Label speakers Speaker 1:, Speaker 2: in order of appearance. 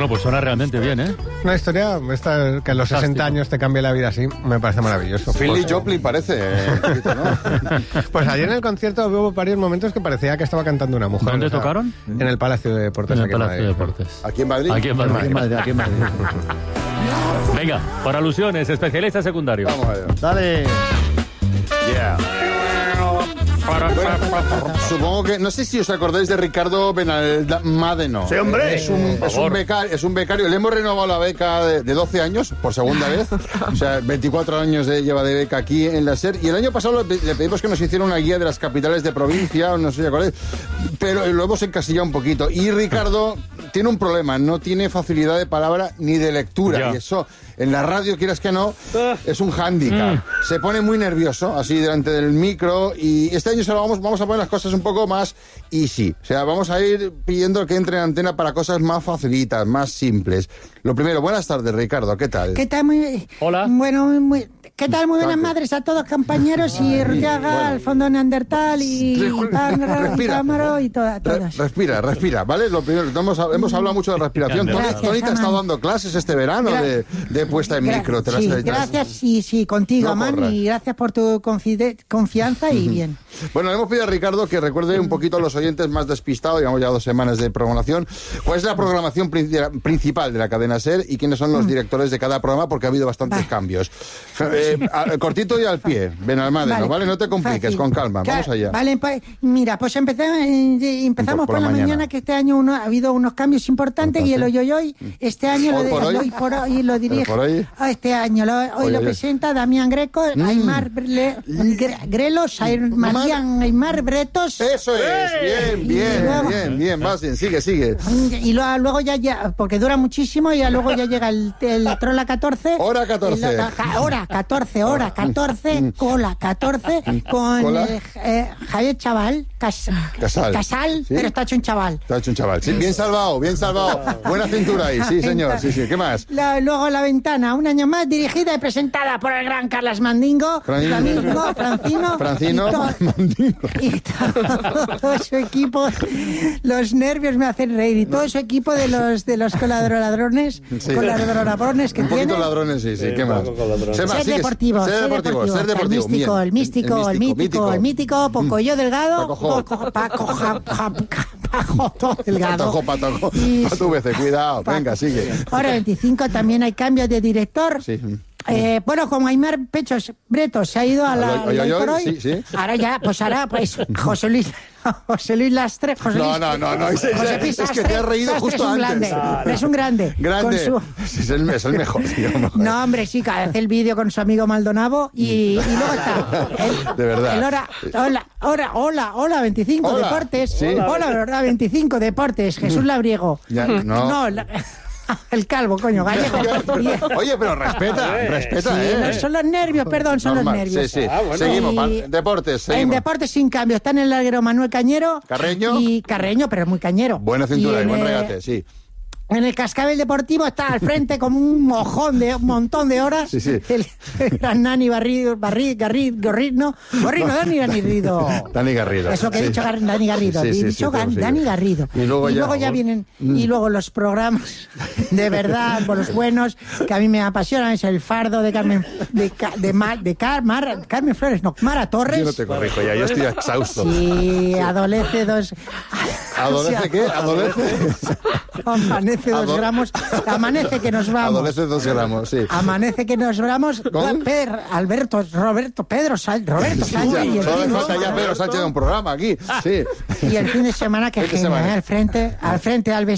Speaker 1: Bueno, pues suena realmente bien, ¿eh?
Speaker 2: Una historia que a los 60 años te cambie la vida así, me parece maravilloso.
Speaker 3: Philly Joplin parece, un poquito, ¿no?
Speaker 2: Pues ayer en el concierto hubo varios momentos que parecía que estaba cantando una mujer.
Speaker 1: ¿Dónde tocaron?
Speaker 2: En el Palacio de Deportes.
Speaker 1: En el Palacio de Deportes.
Speaker 3: ¿Aquí en Madrid?
Speaker 1: Aquí en Madrid.
Speaker 4: Aquí en Madrid.
Speaker 1: Venga, por alusiones, especialista secundario.
Speaker 3: Vamos a ver.
Speaker 4: Dale.
Speaker 3: Yeah. Supongo que... No sé si os acordáis de Ricardo Benalmádeno.
Speaker 4: Sí, hombre.
Speaker 3: Es un becario. Le hemos renovado la beca de 12 años, por segunda vez. O sea, 24 años lleva de beca aquí en la SER. Y el año pasado le pedimos que nos hiciera una guía de las capitales de provincia, no sé si acordáis, pero lo hemos encasillado un poquito. Y Ricardo tiene un problema, no tiene facilidad de palabra ni de lectura.
Speaker 1: Ya.
Speaker 3: Y eso, en la radio, quieras que no, es un hándicap. Se pone muy nervioso, así delante del micro, y este año vamos a poner las cosas un poco más easy. O sea, vamos a ir pidiendo que entre en antena para cosas más facilitas, más simples. Lo primero, buenas tardes, Ricardo, ¿qué tal?
Speaker 5: ¿Qué tal?
Speaker 1: Hola.
Speaker 5: Bueno, ¿qué tal? Muy buenas madres a todos, compañeros, y Riaga, al fondo Neandertal, y Cámaro, y todos.
Speaker 3: Respira, ¿vale? Lo primero, hemos hablado mucho de respiración.
Speaker 5: Gracias,
Speaker 3: Tony te ha estado dando clases este verano de puesta en micro.
Speaker 5: Sí, gracias, sí, contigo,
Speaker 3: No
Speaker 5: Amán,
Speaker 3: corras.
Speaker 5: y gracias por tu confianza, y bien.
Speaker 3: Bueno, le hemos pedido a Ricardo que recuerde un poquito a los oyentes más despistados, llevamos ya 2 semanas de programación, cuál es la programación principal de la cadena SER y quiénes son los directores de cada programa, porque ha habido bastantes cambios. Cortito y al pie, Benalmádeno, ¿vale? No te compliques,
Speaker 5: Fácil.
Speaker 3: con calma,
Speaker 5: Claro,
Speaker 3: vamos allá.
Speaker 5: Vale, pues mira, pues empezamos por la mañana, que este año ha habido unos cambios importantes, y el hoy, este año
Speaker 3: ¿Hoy por hoy?
Speaker 5: lo dirige.
Speaker 3: ¿Por hoy?
Speaker 5: Este año hoy lo presenta Damián Greco, Aymar Grelos, Aymar Bretos.
Speaker 3: Eso es, bien, vas bien, sigue.
Speaker 5: Y luego ya, porque dura muchísimo, y luego ya llega el Trola 14.
Speaker 3: Hora 14.
Speaker 5: Hora 14, cola 14, con
Speaker 3: Cola.
Speaker 5: Javier Chaval, Casal,
Speaker 3: ¿Sí?
Speaker 5: pero está hecho un chaval.
Speaker 3: Te ha hecho un chaval. Sí, bien salvado. Buena cintura ahí, sí, señor. Sí, ¿qué más?
Speaker 5: Luego La Ventana, un año más, dirigida y presentada por el gran Carlas Mandingo.
Speaker 3: Francino.
Speaker 5: Y todo su equipo. Los nervios me hacen reír. Y todo su equipo de los coladroladrones,
Speaker 3: Sí.
Speaker 5: coladroladrones que
Speaker 3: Un poquito
Speaker 5: tiene.
Speaker 3: ladrones, sí, ¿qué más?
Speaker 5: Ser deportivo. El místico, Pocoyo Delgado, Paco Delgado.
Speaker 3: Patojo.
Speaker 5: Y-
Speaker 3: Patu veces, cuidado. Venga, sigue.
Speaker 5: Ahora 25 también hay cambios de director.
Speaker 3: Sí.
Speaker 5: Bueno, como Aymar Pechos Bretos se ha ido a la
Speaker 3: Hoy,
Speaker 5: Hoy por Hoy,
Speaker 3: sí.
Speaker 5: ahora José Luis Lastre.
Speaker 3: No, es que te has reído justo antes.
Speaker 5: Es un grande.
Speaker 3: Grande.
Speaker 5: Con
Speaker 3: Es el mejor, tío.
Speaker 5: No, hombre, sí, que hace el vídeo con su amigo Maldonado, y luego está
Speaker 3: De verdad.
Speaker 5: Hola, 25
Speaker 3: Hola.
Speaker 5: Deportes.
Speaker 3: Sí.
Speaker 5: Hola, verdad, 25 Deportes. Jesús Labriego.
Speaker 3: Ya, no.
Speaker 5: El calvo, coño, gallego.
Speaker 3: Oye, pero respeta,
Speaker 5: Sí, son los nervios, perdón, son
Speaker 3: Normal.
Speaker 5: los nervios.
Speaker 3: Sí. Seguimos,
Speaker 5: Y-
Speaker 3: deportes, seguimos.
Speaker 5: En deportes sin cambio, está en el larguero Manuel Cañero.
Speaker 3: Carreño.
Speaker 5: Y Carreño, pero es muy cañero.
Speaker 3: Buena cintura y
Speaker 5: en,
Speaker 3: buen regate, sí.
Speaker 5: En el cascabel deportivo está al frente como un montón de horas.
Speaker 3: Sí.
Speaker 5: El gran Dani Garrido.
Speaker 3: Dani Garrido.
Speaker 5: Eso que he dicho, Dani Garrido.
Speaker 3: Sí,
Speaker 5: He dicho
Speaker 3: sí, pero
Speaker 5: Dani
Speaker 3: sigue.
Speaker 5: Garrido.
Speaker 3: Y luego ya
Speaker 5: vienen, y luego los programas de verdad, por los buenos, que a mí me apasionan, es El Fardo de Carmen Flores, no, Mara Torres.
Speaker 3: Yo no te corrijo ya, yo estoy exhausto.
Speaker 5: Sí, adolece dos.
Speaker 3: ¿Adolece qué? ¿Adolece?
Speaker 5: Amanece 2 gramos. Amanece que nos vamos.
Speaker 3: Adolece 2 gramos, sí.
Speaker 5: Amanece que nos vamos.
Speaker 3: ¿Con?
Speaker 5: Roberto Sánchez.
Speaker 3: Ya,
Speaker 5: y el
Speaker 3: solo
Speaker 5: fin
Speaker 3: le
Speaker 5: de
Speaker 3: falta ya
Speaker 5: semana-
Speaker 3: Pedro Sánchez de un programa aquí. Sí.
Speaker 5: Y el fin de semana que
Speaker 3: Fin de
Speaker 5: genial,
Speaker 3: semana.
Speaker 5: al frente al